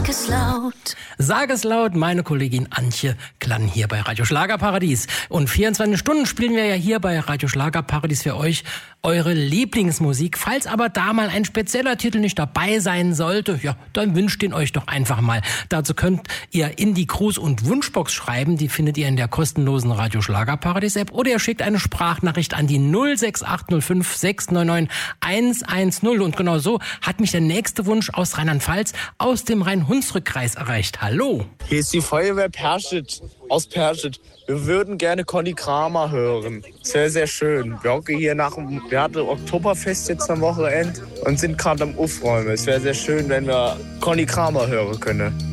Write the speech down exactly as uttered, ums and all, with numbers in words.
Sag es laut. Sag es laut, meine Kollegin Antje Klann hier bei Radio Schlagerparadies. Und vierundzwanzig Stunden spielen wir ja hier bei Radio Schlagerparadies für euch eure Lieblingsmusik. Falls aber da mal ein spezieller Titel nicht dabei sein sollte, ja, dann wünscht ihn euch doch einfach mal. Dazu könnt ihr in die Gruß- und Wunschbox schreiben. Die findet ihr in der kostenlosen Radio Schlagerparadies App. Oder ihr schickt eine Sprachnachricht an die null sechs acht null fünf sechs neun neun eins eins null. Und genau so hat mich der nächste Wunsch aus Rheinland-Pfalz, aus dem Rhein-Hunsrück-Kreis erreicht. Hallo. Hier ist die Feuerwehr Perschit aus Perschit. Wir würden gerne Conny Kramer hören. Sehr, sehr schön. Wir hocken hier nach dem, wir hatten Oktoberfest jetzt am Wochenende und sind gerade am Aufräumen. Es wäre sehr schön, wenn wir Conny Kramer hören können.